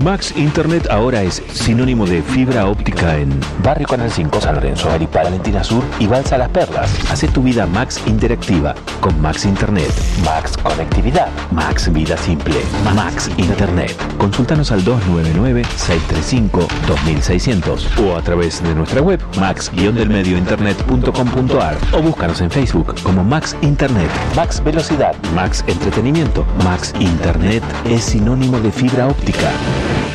Max Internet ahora es sinónimo de fibra óptica en Barrio Canal 5, San Lorenzo, Aripá, Valentina Sur y Balsa Las Perlas. Hacé tu vida Max interactiva con Max Internet. Max Conectividad. Max Vida Simple. Max Internet. Consultanos al 299-635-2600 o a través de nuestra web max-delmediointernet.com.ar o búscanos en Facebook como Max Internet. Max Velocidad. Max Entretenimiento. Max Internet es sinónimo de fibra óptica.